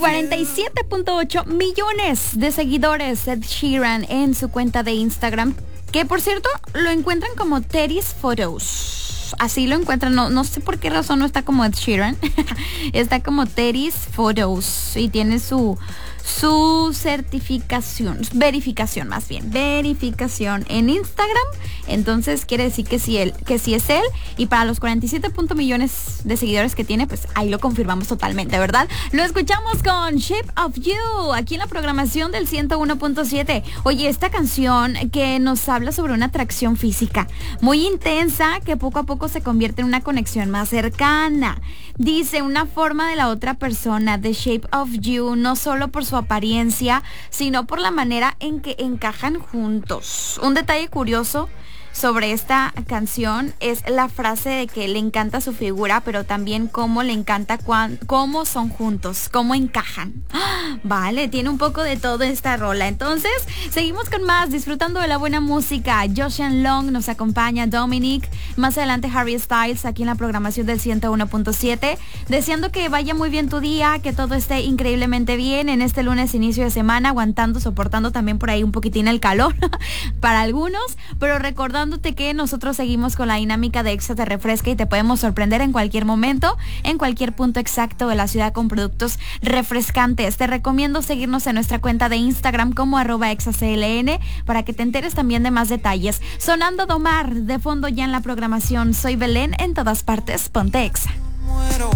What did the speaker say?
47.8 millones de seguidores Ed Sheeran en su cuenta de Instagram, que por cierto lo encuentran como Teddy's Photos. Así lo encuentran, no sé por qué razón no está como Ed Sheeran. Está como Teddy's Photos y tiene su verificación verificación en Instagram. Entonces quiere decir que sí es él, y para los 47 millones de seguidores que tiene, pues ahí lo confirmamos totalmente, ¿verdad? Lo escuchamos con Shape of You aquí en la programación del 101.7. Oye, esta canción que nos habla sobre una atracción física muy intensa que poco a poco se convierte en una conexión más cercana. Dice una forma de la otra persona, The Shape of You, no solo por su apariencia, sino por la manera en que encajan juntos. Un detalle curioso sobre esta canción es la frase de que le encanta su figura, pero también cómo le encanta cómo son juntos, cómo encajan. Vale, tiene un poco de todo esta rola. Entonces, seguimos con más, disfrutando de la buena música. Joseon Long nos acompaña, Dominic, más adelante Harry Styles aquí en la programación del 101.7. Deseando que vaya muy bien tu día, que todo esté increíblemente bien en este lunes inicio de semana, aguantando, soportando también por ahí un poquitín el calor para algunos, pero recordándote que nosotros seguimos con la dinámica de Exa Te Refresca y te podemos sorprender en cualquier momento, en cualquier punto exacto de la ciudad con productos refrescantes. Te recomiendo seguirnos en nuestra cuenta de Instagram como @ExaCLN para que te enteres también de más detalles. Sonando Domar de fondo ya en la programación. Soy Belén, en todas partes, ponte Exa.